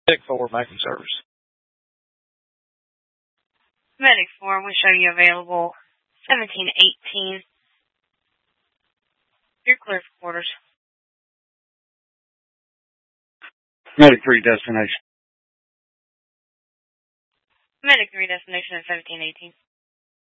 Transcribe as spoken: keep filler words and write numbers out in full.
Medic four making service. Medic four, we show you available seventeen eighteen. You're clear for quarters. Medic three destination. Medic three destination at seventeen eighteen.